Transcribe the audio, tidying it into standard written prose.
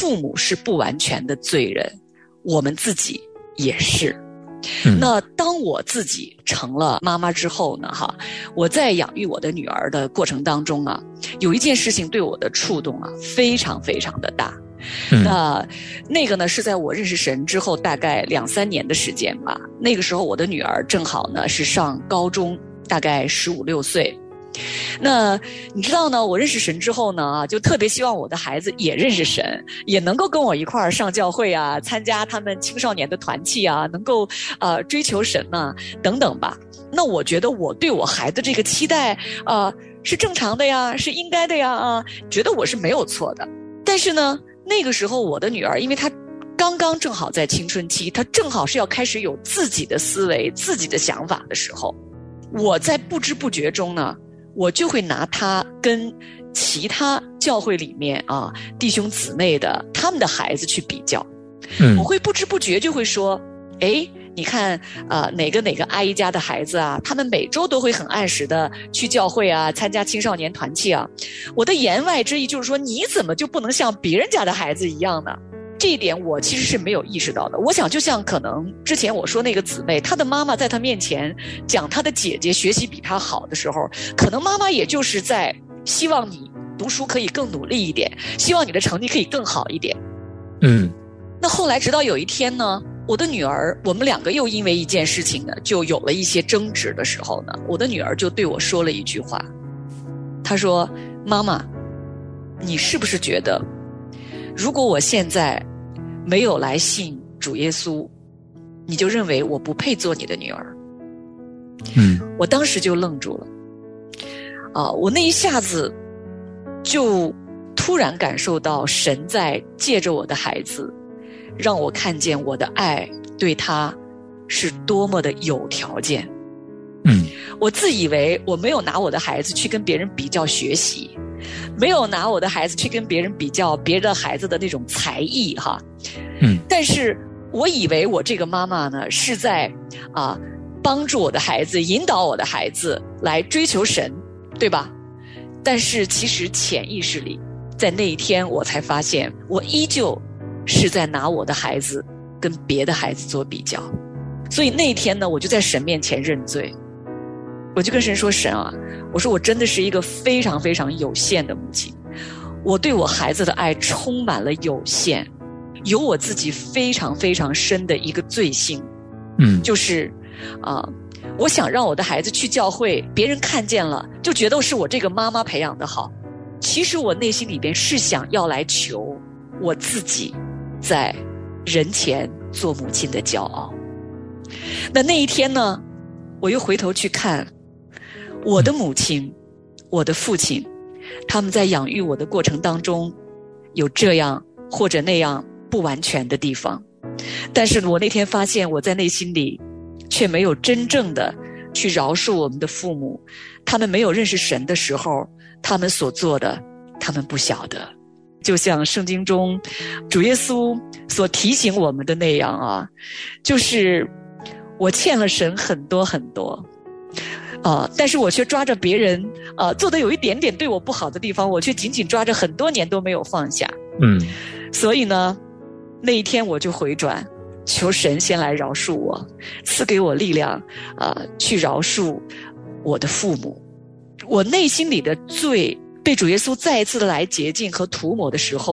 父母是不完全的罪人，我们自己也是。那当我自己成了妈妈之后呢，我在养育我的女儿的过程当中啊，有一件事情对我的触动啊，非常非常的大。那个呢是在我认识神之后大概2-3年的时间吧。那个时候我的女儿正好呢是上高中，大概15、16岁。那你知道呢，我认识神之后呢，就特别希望我的孩子也认识神，也能够跟我一块儿上教会啊，参加他们青少年的团契啊，能够追求神啊等等吧。那我觉得我对我孩子这个期待是正常的呀，是应该的呀，觉得我是没有错的。但是呢，那个时候我的女儿，因为她刚刚正好在青春期，她正好是要开始有自己的思维、自己的想法的时候，我在不知不觉中呢，我就会拿她跟其他教会里面弟兄姊妹的他们的孩子去比较。我会不知不觉就会说，你看哪个阿姨家的孩子啊，他们每周都会很按时的去教会啊，参加青少年团契啊。我的言外之意就是说，你怎么就不能像别人家的孩子一样呢？这一点我其实是没有意识到的。我想就像可能之前我说那个姊妹，她的妈妈在她面前讲她的姐姐学习比她好的时候，可能妈妈也就是在希望你读书可以更努力一点，希望你的成绩可以更好一点。那后来直到有一天呢，我的女儿，我们2个又因为一件事情呢，就有了一些争执的时候呢，我的女儿就对我说了一句话，她说：妈妈，你是不是觉得如果我现在没有来信主耶稣，你就认为我不配做你的女儿？我当时就愣住了。我那一下子就突然感受到神在借着我的孩子，让我看见我的爱对他是多么的有条件。我自以为我没有拿我的孩子去跟别人比较学习，没有拿我的孩子去跟别人比较别的孩子的那种才艺但是我以为我这个妈妈呢是在帮助我的孩子，引导我的孩子来追求神，对吧？但是其实潜意识里，在那一天我才发现，我依旧是在拿我的孩子跟别的孩子做比较。所以那一天呢，我就在神面前认罪，我就跟神说，神啊，我说我真的是一个非常非常有限的母亲，我对我孩子的爱充满了有限，有我自己非常非常深的一个罪性，就是我想让我的孩子去教会，别人看见了就觉得是我这个妈妈培养的好，其实我内心里边是想要来求我自己在人前做母亲的骄傲。那一天呢，我又回头去看我的母亲，我的父亲，他们在养育我的过程当中有这样或者那样不完全的地方，但是我那天发现我在内心里却没有真正的去饶恕我们的父母，他们没有认识神的时候，他们所做的他们不晓得。就像圣经中主耶稣所提醒我们的那样就是我欠了神很多很多但是我却抓着别人做的有一点点对我不好的地方，我却紧紧抓着很多年都没有放下。所以呢，那一天我就回转，求神先来饶恕我，赐给我力量去饶恕我的父母。我内心里的罪被主耶稣再一次的来洁净和涂抹的时候，